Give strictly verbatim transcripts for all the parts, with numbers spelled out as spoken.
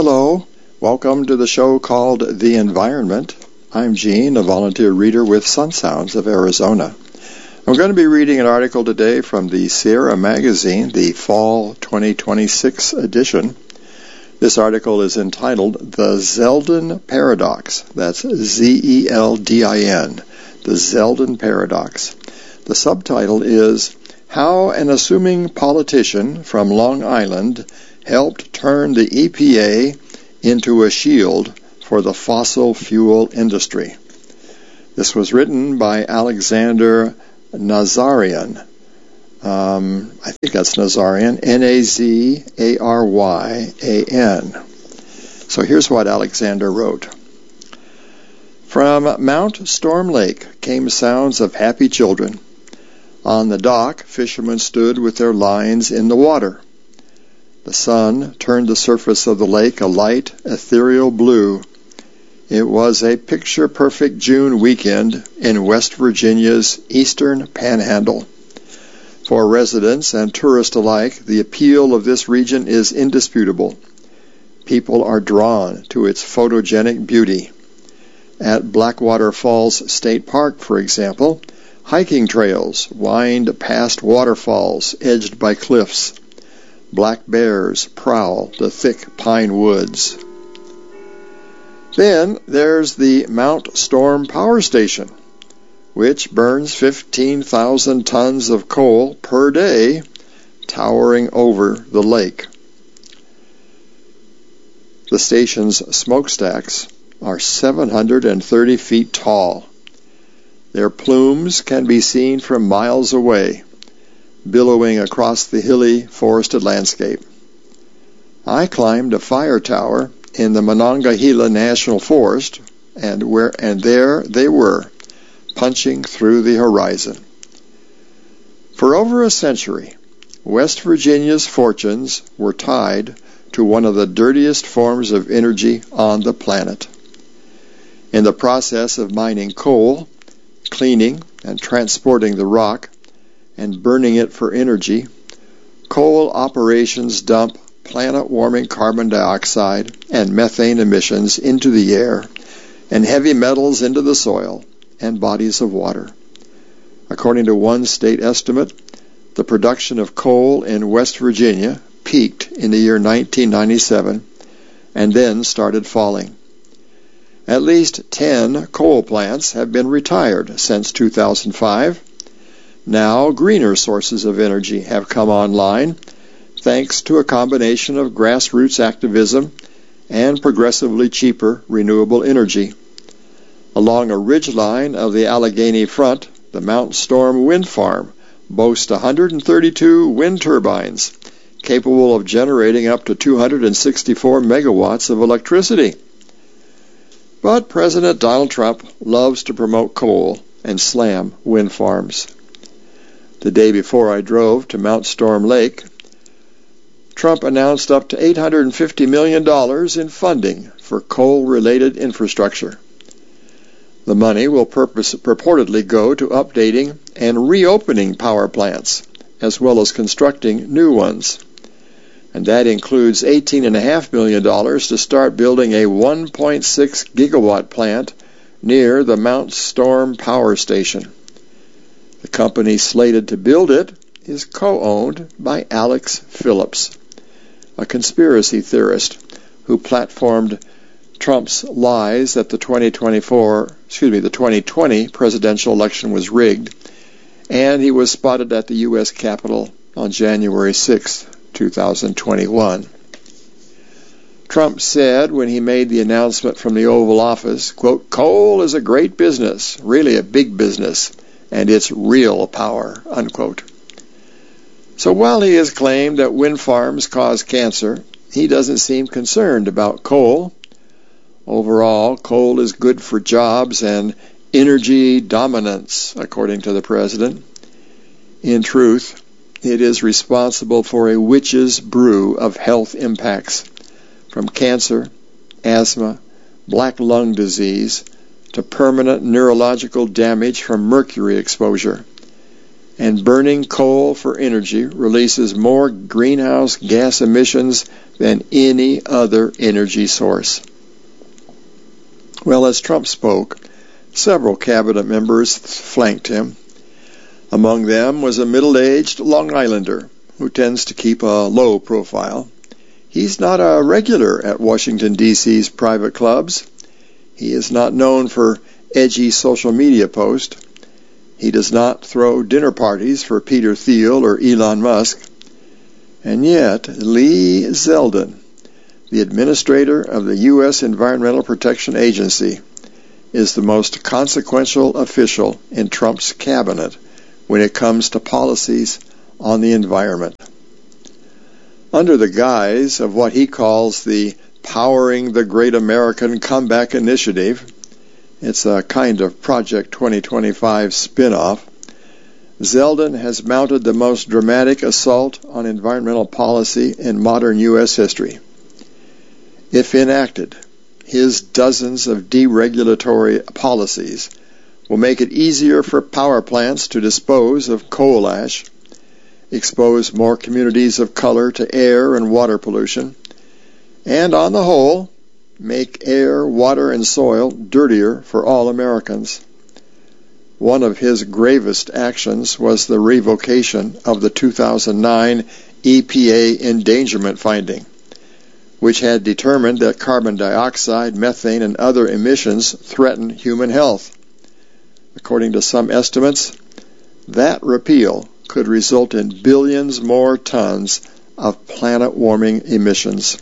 Hello, welcome to the show called The Environment. I'm Gene, a volunteer reader with Sun Sounds of Arizona. I'm going to be reading an article today from the Sierra Magazine, the Fall twenty twenty-six edition. This article is entitled The Zeldin Paradox. That's Z E L D I N, The Zeldin Paradox. The subtitle is How an Assuming Politician from Long Island Helped Turn the E P A into a Shield for the Fossil Fuel Industry. This was written by Alexander Nazarian. Um, I think that's Nazarian, N A Z A R Y A N. So here's what Alexander wrote. From Mount Storm Lake came sounds of happy children. On the dock, fishermen stood with their lines in the water. The sun turned the surface of the lake a light, ethereal blue. It was a picture-perfect June weekend in West Virginia's eastern panhandle. For residents and tourists alike, the appeal of this region is indisputable. People are drawn to its photogenic beauty. At Blackwater Falls State Park, for example, hiking trails wind past waterfalls edged by cliffs. Black bears prowl the thick pine woods. Then there's the Mount Storm Power Station, which burns fifteen thousand tons of coal per day, towering over the lake. The station's smokestacks are seven hundred thirty feet tall. Their plumes can be seen from miles away, billowing across the hilly, forested landscape. I climbed a fire tower in the Monongahela National Forest, and where and there they were, punching through the horizon. For over a century, West Virginia's fortunes were tied to one of the dirtiest forms of energy on the planet. In the process of mining coal, cleaning and transporting the rock, and burning it for energy, coal operations dump planet-warming carbon dioxide and methane emissions into the air and heavy metals into the soil and bodies of water. According to one state estimate, the production of coal in West Virginia peaked in the year nineteen ninety-seven and then started falling. At least ten coal plants have been retired since two thousand five. Now greener sources of energy have come online thanks to a combination of grassroots activism and progressively cheaper renewable energy. Along a ridgeline of the Allegheny Front, the Mount Storm Wind Farm boasts one hundred thirty-two wind turbines capable of generating up to two hundred sixty-four megawatts of electricity. But President Donald Trump loves to promote coal and slam wind farms. The day before I drove to Mount Storm Lake, Trump announced up to eight hundred fifty million dollars in funding for coal-related infrastructure. The money will purpose, purportedly go to updating and reopening power plants, as well as constructing new ones. And that includes eighteen point five million dollars to start building a one point six gigawatt plant near the Mount Storm Power Station. The company slated to build it is co-owned by Alex Phillips, a conspiracy theorist who platformed Trump's lies that the twenty twenty-four, excuse me, the twenty twenty presidential election was rigged, and he was spotted at the U S Capitol on January sixth, two thousand twenty-one. Trump said when he made the announcement from the Oval Office, quote, "Coal is a great business, really a big business, and it's real power," unquote. So while he has claimed that wind farms cause cancer, he doesn't seem concerned about coal. Overall, coal is good for jobs and energy dominance, according to the president. In truth, it is responsible for a witch's brew of health impacts, from cancer, asthma, black lung disease, to permanent neurological damage from mercury exposure. and burning coal for energy releases more greenhouse gas emissions than any other energy source. Well, as Trump spoke, several cabinet members flanked him. Among them was a middle-aged Long Islander who tends to keep a low profile. He's not a regular at Washington, D C's private clubs. He is not known for edgy social media posts. He does not throw dinner parties for Peter Thiel or Elon Musk. And yet, Lee Zeldin, the administrator of the U S Environmental Protection Agency, is the most consequential official in Trump's cabinet when it comes to policies on the environment. Under the guise of what he calls the Powering the Great American Comeback Initiative, it's a kind of Project twenty twenty-five spin-off, Zeldin has mounted the most dramatic assault on environmental policy in modern U S history. If enacted, his dozens of deregulatory policies will make it easier for power plants to dispose of coal ash, expose more communities of color to air and water pollution, and on the whole, make air, water, and soil dirtier for all Americans. One of his gravest actions was the revocation of the two thousand nine E P A endangerment finding, which had determined that carbon dioxide, methane, and other emissions threaten human health. According to some estimates, that repeal could result in billions more tons of planet-warming emissions.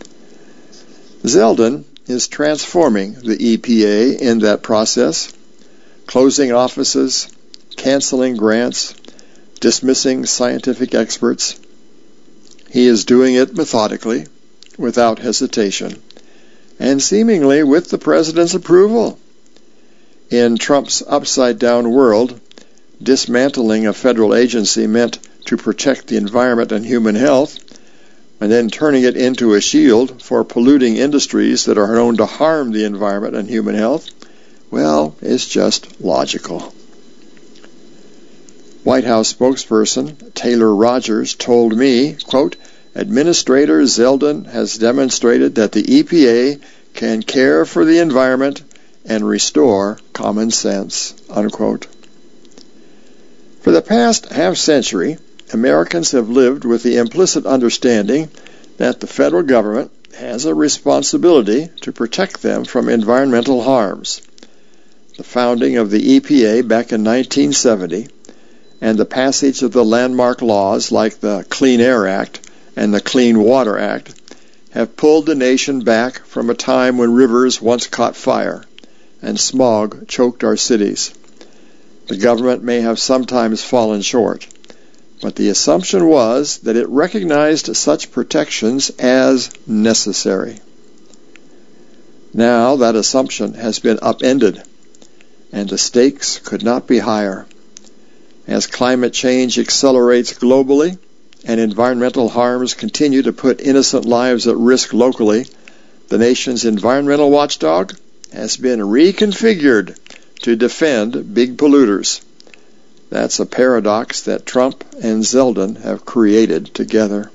Zeldin is transforming the E P A in that process, closing offices, canceling grants, dismissing scientific experts. He is doing it methodically, without hesitation, and seemingly with the president's approval. In Trump's upside-down world, dismantling a federal agency meant to protect the environment and human health, and then turning it into a shield for polluting industries that are known to harm the environment and human health, well, it's just logical. White House spokesperson Taylor Rogers told me, quote, Administrator Zeldin has demonstrated that the E P A can care for the environment and restore common sense, unquote. For the past half-century, Americans have lived with the implicit understanding that the federal government has a responsibility to protect them from environmental harms. The founding of the E P A back in nineteen seventy and the passage of the landmark laws like the Clean Air Act and the Clean Water Act have pulled the nation back from a time when rivers once caught fire and smog choked our cities. The government may have sometimes fallen short, but the assumption was that it recognized such protections as necessary. Now that assumption has been upended, and the stakes could not be higher. As climate change accelerates globally and environmental harms continue to put innocent lives at risk locally, the nation's environmental watchdog has been reconfigured to defend big polluters. That's a paradox that Trump and Zeldin have created together.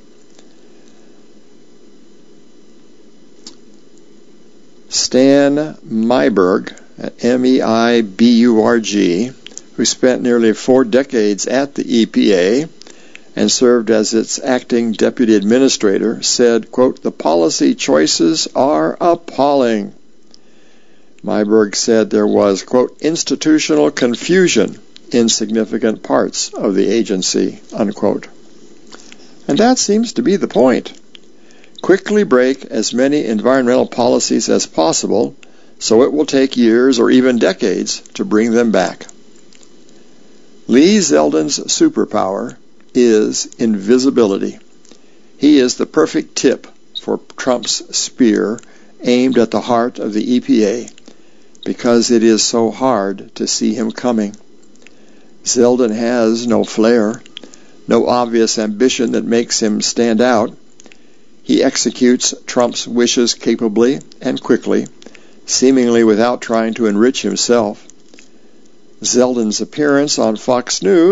Stan Meiburg, M E I B U R G, who spent nearly four decades at the E P A and served as its acting deputy administrator, said, quote, the policy choices are appalling. Meiburg said there was, quote, institutional confusion in significant parts of the agency, unquote. And that seems to be the point. Quickly break as many environmental policies as possible so it will take years or even decades to bring them back. Lee Zeldin's superpower is invisibility. He is the perfect tip for Trump's spear aimed at the heart of the E P A because it is so hard to see him coming. Zeldin has no flair, no obvious ambition that makes him stand out. He executes Trump's wishes capably and quickly, seemingly without trying to enrich himself. Zeldin's appearance on Fox News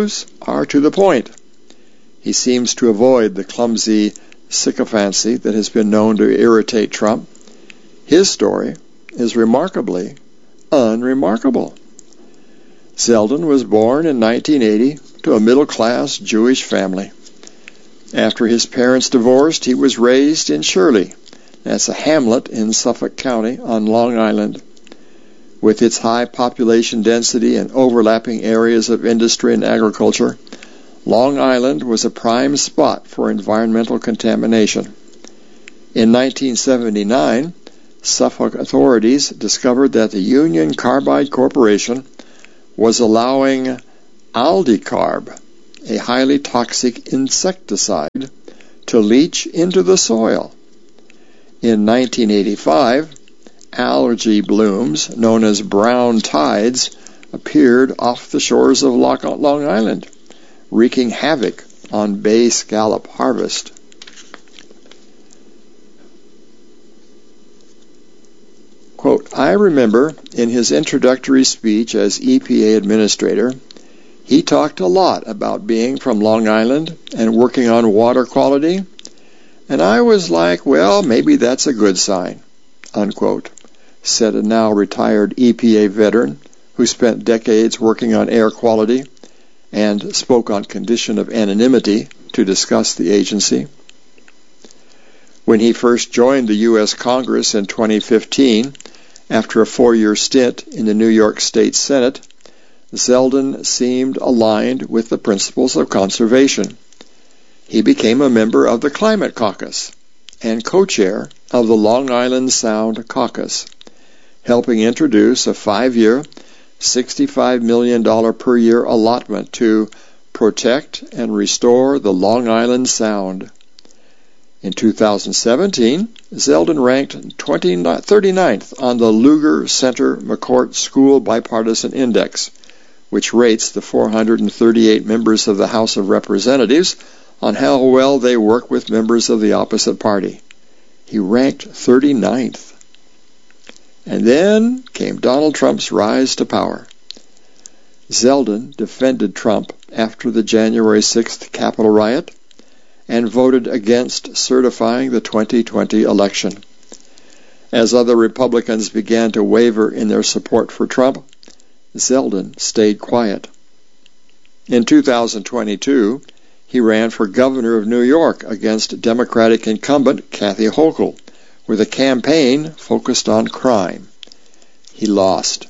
are to the point. He seems to avoid the clumsy sycophancy that has been known to irritate Trump. His story is remarkably unremarkable. Zeldin was born in nineteen eighty to a middle-class Jewish family. After his parents divorced, he was raised in Shirley. That's a hamlet in Suffolk County on Long Island. With its high population density and overlapping areas of industry and agriculture, Long Island was a prime spot for environmental contamination. In nineteen seventy-nine, Suffolk authorities discovered that the Union Carbide Corporation was allowing Aldicarb, a highly toxic insecticide, to leach into the soil. In nineteen eighty-five, algae blooms known as brown tides appeared off the shores of Long Island, wreaking havoc on bay scallop harvest. Quote, I remember in his introductory speech as E P A administrator, he talked a lot about being from Long Island and working on water quality, and I was like, well, maybe that's a good sign, unquote, said a now retired E P A veteran who spent decades working on air quality and spoke on condition of anonymity to discuss the agency. When he first joined the U S Congress in twenty fifteen, after a four-year stint in the New York State Senate, Zeldin seemed aligned with the principles of conservation. He became a member of the Climate Caucus and co-chair of the Long Island Sound Caucus, helping introduce a five-year, sixty-five million dollars per year allotment to protect and restore the Long Island Sound. In two thousand seventeen, Zeldin ranked thirty-ninth on the Lugar Center McCourt School Bipartisan Index, which rates the four hundred thirty-eight members of the House of Representatives on how well they work with members of the opposite party. He ranked thirty-ninth. And then came Donald Trump's rise to power. Zeldin defended Trump after the January sixth Capitol riot and voted against certifying the twenty twenty election. As other Republicans began to waver in their support for Trump, Zeldin stayed quiet. In two thousand twenty-two, he ran for governor of New York against Democratic incumbent Kathy Hochul, with a campaign focused on crime. He lost.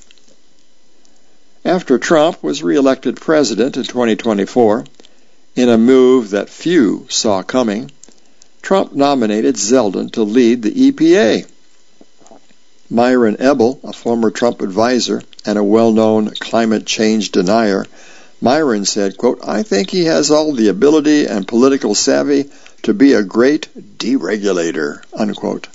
After Trump was reelected president in twenty twenty-four, in a move that few saw coming, Trump nominated Zeldin to lead the E P A. Myron Ebel, a former Trump advisor and a well-known climate change denier, Myron said, quote, I think he has all the ability and political savvy to be a great deregulator, unquote.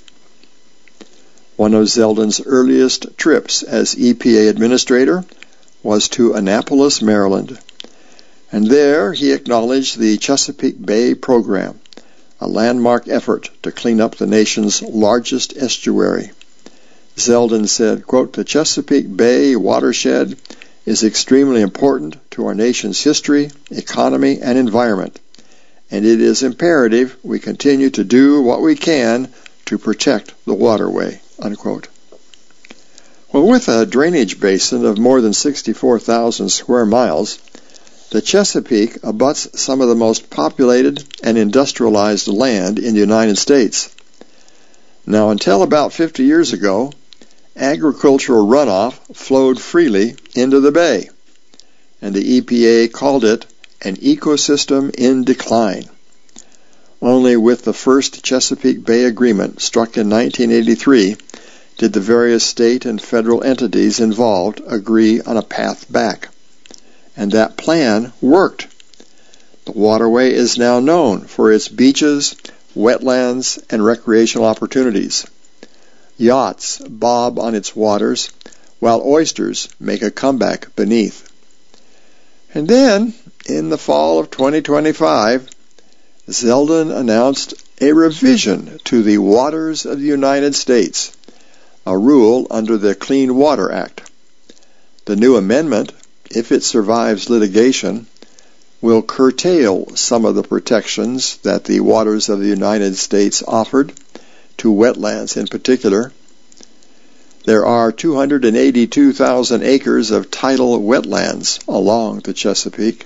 One of Zeldin's earliest trips as E P A administrator was to Annapolis, Maryland. And there he acknowledged the Chesapeake Bay Program, a landmark effort to clean up the nation's largest estuary. Zeldin said, quote, the Chesapeake Bay watershed is extremely important to our nation's history, economy, and environment, and it is imperative we continue to do what we can to protect the waterway, unquote. Well, with a drainage basin of more than sixty-four thousand square miles, the Chesapeake abuts some of the most populated and industrialized land in the United States. Now, until about fifty years ago, agricultural runoff flowed freely into the bay, and the E P A called it an ecosystem in decline. Only with the first Chesapeake Bay Agreement, struck in nineteen eighty-three, did the various state and federal entities involved agree on a path back. And that plan worked. The waterway is now known for its beaches, wetlands, and recreational opportunities. Yachts bob on its waters, while oysters make a comeback beneath. And then, in the fall of twenty twenty-five, Zeldin announced a revision to the Waters of the United States, a rule under the Clean Water Act. The new amendment, if it survives litigation, will curtail some of the protections that the waters of the United States offered to wetlands in particular. There are two hundred eighty-two thousand acres of tidal wetlands along the Chesapeake.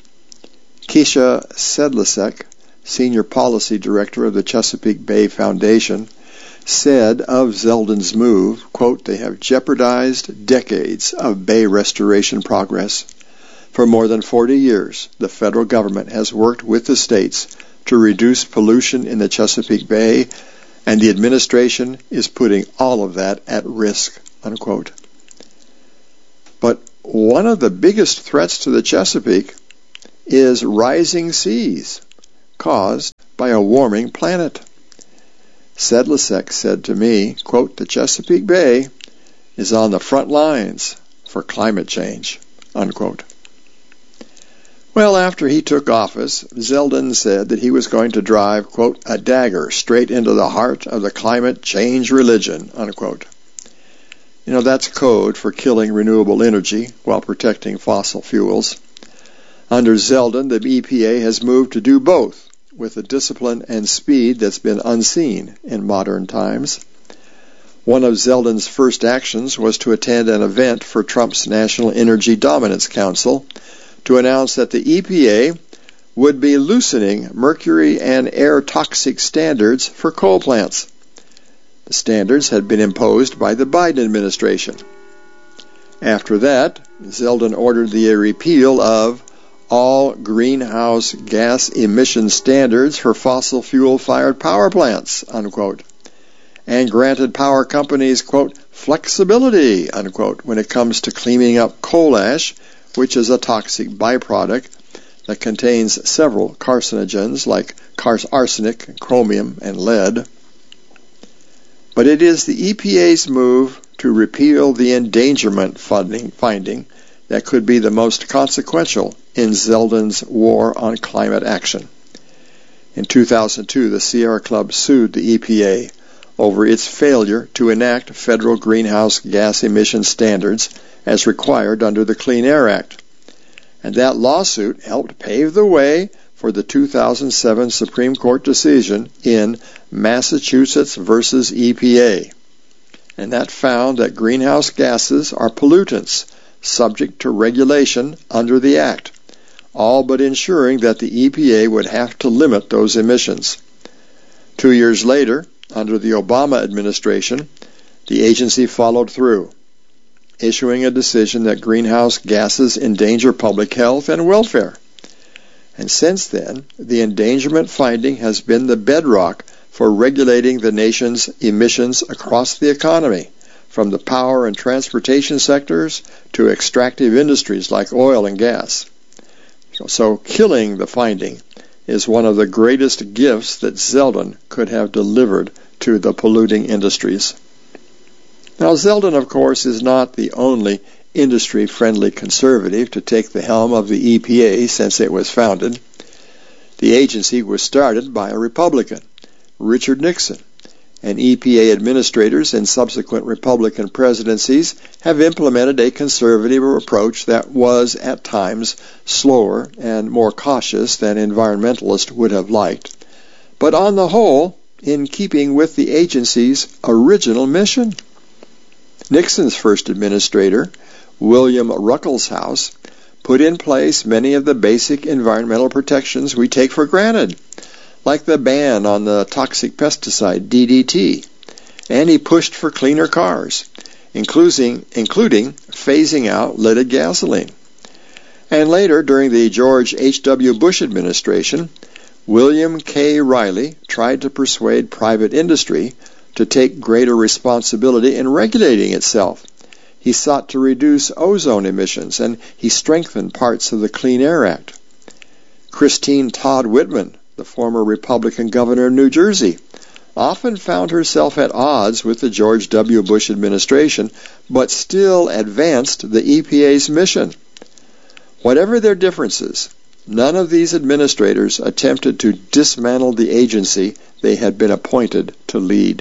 Keisha Sedlicek, Senior Policy Director of the Chesapeake Bay Foundation, said of Zeldin's move, quote, "They have jeopardized decades of bay restoration progress. For more than forty years, the federal government has worked with the states to reduce pollution in the Chesapeake Bay, and the administration is putting all of that at risk," unquote. But one of the biggest threats to the Chesapeake is rising seas caused by a warming planet. Sedlicek said to me, quote, "The Chesapeake Bay is on the front lines for climate change," unquote. Well, after he took office, Zeldin said that he was going to drive, quote, "a dagger straight into the heart of the climate change religion," unquote. You know, that's code for killing renewable energy while protecting fossil fuels. Under Zeldin, the E P A has moved to do both, with a discipline and speed that's been unseen in modern times. One of Zeldin's first actions was to attend an event for Trump's National Energy Dominance Council to announce that the E P A would be loosening mercury and air toxic standards for coal plants. The standards had been imposed by the Biden administration. After that, Zeldin ordered the repeal of all greenhouse gas emission standards for fossil fuel-fired power plants, unquote, and granted power companies, quote, "flexibility," unquote, when it comes to cleaning up coal ash, which is a toxic byproduct that contains several carcinogens like arsenic, chromium, and lead. But it is the E P A's move to repeal the endangerment funding finding that could be the most consequential in Zeldin's war on climate action. In two thousand two, the Sierra Club sued the E P A over its failure to enact federal greenhouse gas emission standards as required under the Clean Air Act. And that lawsuit helped pave the way for the two thousand seven Supreme Court decision in Massachusetts versus E P A. And that found that greenhouse gases are pollutants subject to regulation under the Act, all but ensuring that the E P A would have to limit those emissions. Two years later, under the Obama administration, the agency followed through, issuing a decision that greenhouse gases endanger public health and welfare. And since then, the endangerment finding has been the bedrock for regulating the nation's emissions across the economy, from the power and transportation sectors to extractive industries like oil and gas. So killing the finding is one of the greatest gifts that Zeldin could have delivered to the polluting industries. Now, Zeldin, of course, is not the only industry-friendly conservative to take the helm of the E P A since it was founded. The agency was started by a Republican, Richard Nixon, and E P A administrators in subsequent Republican presidencies have implemented a conservative approach that was, at times, slower and more cautious than environmentalists would have liked, but on the whole, in keeping with the agency's original mission. Nixon's first administrator, William Ruckelshaus, put in place many of the basic environmental protections we take for granted, like the ban on the toxic pesticide D D T, and he pushed for cleaner cars, including, including phasing out leaded gasoline. And later, during the George H W Bush administration, William K. Riley tried to persuade private industry to take greater responsibility in regulating itself. He sought to reduce ozone emissions, and he strengthened parts of the Clean Air Act. Christine Todd Whitman, the former Republican governor of New Jersey, often found herself at odds with the George W. Bush administration, but still advanced the E P A's mission. Whatever their differences, none of these administrators attempted to dismantle the agency they had been appointed to lead.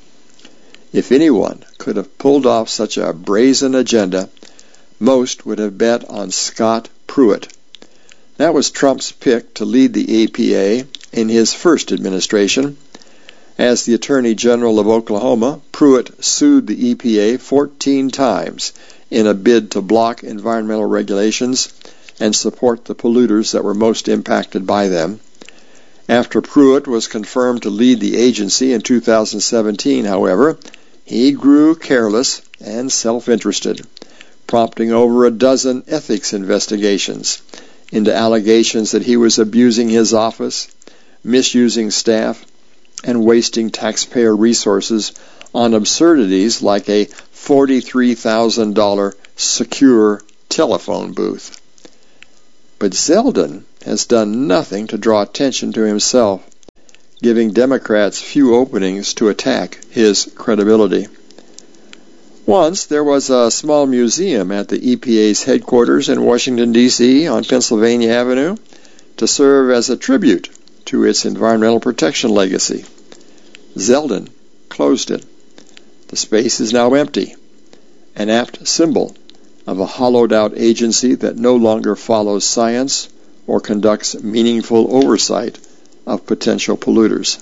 If anyone could have pulled off such a brazen agenda, most would have bet on Scott Pruitt. That was Trump's pick to lead the E P A in his first administration. As the Attorney General of Oklahoma, Pruitt sued the E P A fourteen times in a bid to block environmental regulations and support the polluters that were most impacted by them. After Pruitt was confirmed to lead the agency in two thousand seventeen, however, he grew careless and self-interested, prompting over a dozen ethics investigations into allegations that he was abusing his office, misusing staff, and wasting taxpayer resources on absurdities like a forty-three thousand dollars secure telephone booth. But Zeldin has done nothing to draw attention to himself, giving Democrats few openings to attack his credibility. Once there was a small museum at the E P A's headquarters in Washington, D C on Pennsylvania Avenue to serve as a tribute to its environmental protection legacy. Zeldin closed it. The space is now empty, an apt symbol of a hollowed-out agency that no longer follows science or conducts meaningful oversight of potential polluters.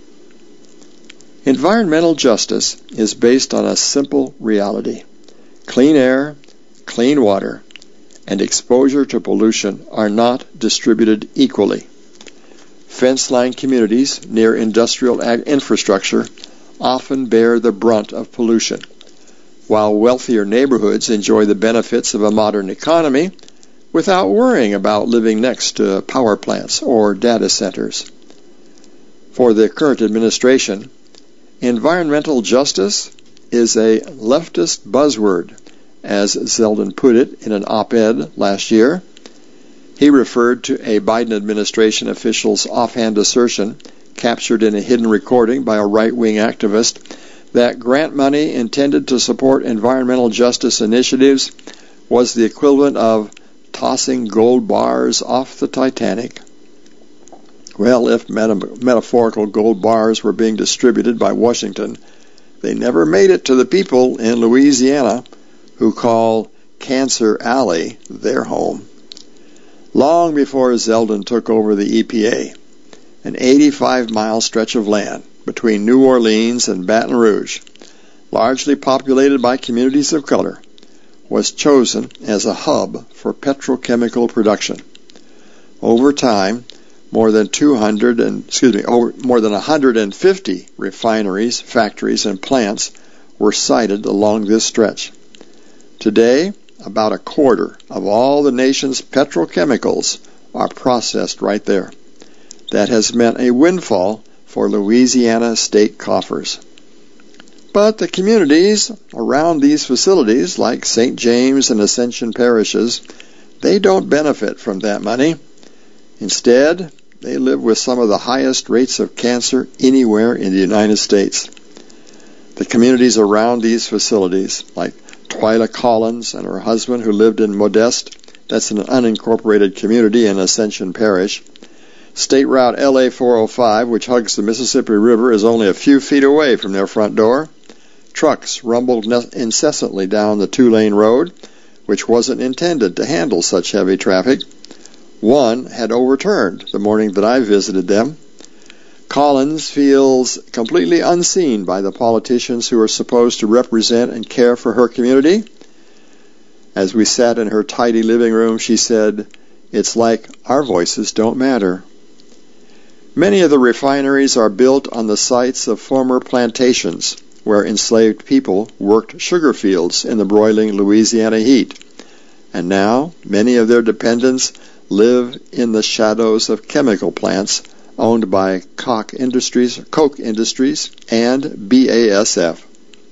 Environmental justice is based on a simple reality. Clean air, clean water, and exposure to pollution are not distributed equally. Fence-line communities near industrial ag- infrastructure often bear the brunt of pollution, while wealthier neighborhoods enjoy the benefits of a modern economy without worrying about living next to power plants or data centers. For the current administration, environmental justice is a leftist buzzword, as Zeldin put it in an op-ed last year. He referred to a Biden administration official's offhand assertion, captured in a hidden recording by a right-wing activist, that grant money intended to support environmental justice initiatives was the equivalent of tossing gold bars off the Titanic. Well, if meta- metaphorical gold bars were being distributed by Washington, they never made it to the people in Louisiana who call Cancer Alley their home. Long before Zeldin took over the E P A, an eighty-five mile stretch of land between New Orleans and Baton Rouge, largely populated by communities of color, was chosen as a hub for petrochemical production. Over time, more than two hundred and excuse me, over, more than one hundred fifty refineries, factories, and plants were sited along this stretch. Today, about a quarter of all the nation's petrochemicals are processed right there. That has meant a windfall for Louisiana state coffers. But the communities around these facilities, like Saint James and Ascension parishes, they don't benefit from that money. Instead, they live with some of the highest rates of cancer anywhere in the United States. The communities around these facilities, like Twyla Collins and her husband who lived in Modeste, that's an unincorporated community in Ascension Parish. State Route L A four oh five, which hugs the Mississippi River, is only a few feet away from their front door. Trucks rumbled incessantly down the two-lane road, which wasn't intended to handle such heavy traffic. One had overturned the morning that I visited them. Collins feels completely unseen by the politicians who are supposed to represent and care for her community. As we sat in her tidy living room, she said, "It's like our voices don't matter." Many of the refineries are built on the sites of former plantations where enslaved people worked sugar fields in the broiling Louisiana heat. And now many of their dependents live in the shadows of chemical plants owned by Koch Industries, Koch Industries and B A S F.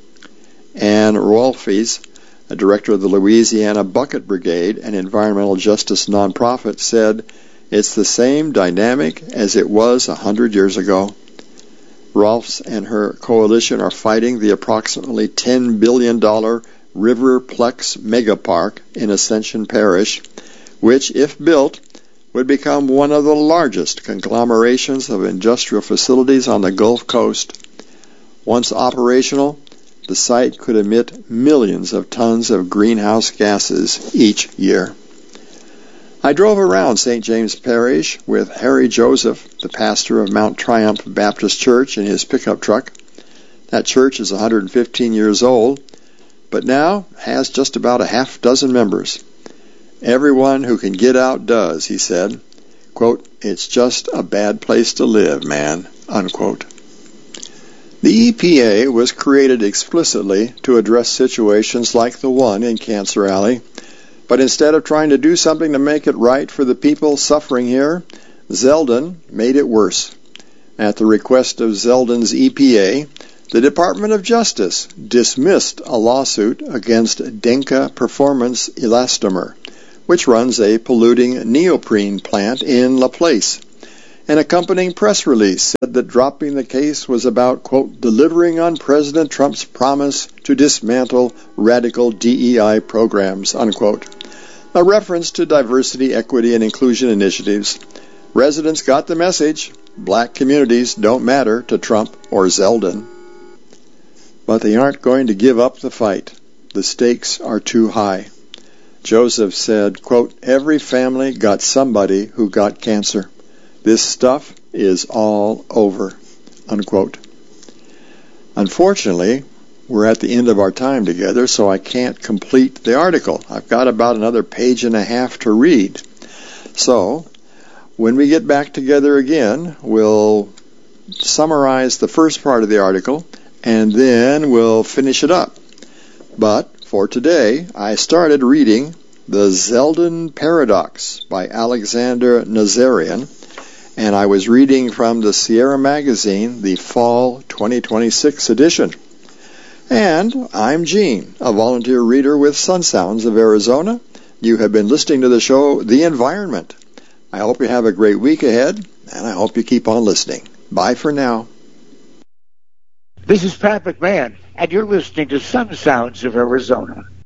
Ann Rolfes, a director of the Louisiana Bucket Brigade, an environmental justice nonprofit, said, "It's the same dynamic as it was a hundred years ago." Rolfes and her coalition are fighting the approximately ten billion dollars Riverplex Megapark in Ascension Parish, which, if built, would become one of the largest conglomerations of industrial facilities on the Gulf Coast. Once operational, the site could emit millions of tons of greenhouse gases each year. I drove around Saint James Parish with Harry Joseph, the pastor of Mount Triumph Baptist Church, in his pickup truck. That church is one hundred fifteen years old, but now has just about a half dozen members. Everyone who can get out does, he said. Quote, "It's just a bad place to live, man," unquote. The E P A was created explicitly to address situations like the one in Cancer Alley, but instead of trying to do something to make it right for the people suffering here, Zeldin made it worse. At the request of Zeldin's E P A, the Department of Justice dismissed a lawsuit against Denka Performance Elastomer, which runs a polluting neoprene plant in Laplace. An accompanying press release said that dropping the case was about, quote, delivering on President Trump's promise to dismantle radical D E I programs, unquote. A reference to diversity, equity, and inclusion initiatives. Residents got the message. Black communities don't matter to Trump or Zeldin. But they aren't going to give up the fight. The stakes are too high. Joseph said, quote, every family got somebody who got cancer. This stuff is all over, unquote. Unfortunately, we're at the end of our time together, so I can't complete the article. I've got about another page and a half to read. So, when we get back together again, we'll summarize the first part of the article, and then we'll finish it up. But for today, I started reading The Zeldin Paradox by Alexander Nazarian, and I was reading from the Sierra Magazine, the Fall twenty twenty-six edition. And I'm Gene, a volunteer reader with Sun Sounds of Arizona. You have been listening to the show, The Environment. I hope you have a great week ahead, and I hope you keep on listening. Bye for now. This is Pat McMahon, and you're listening to Sun Sounds of Arizona.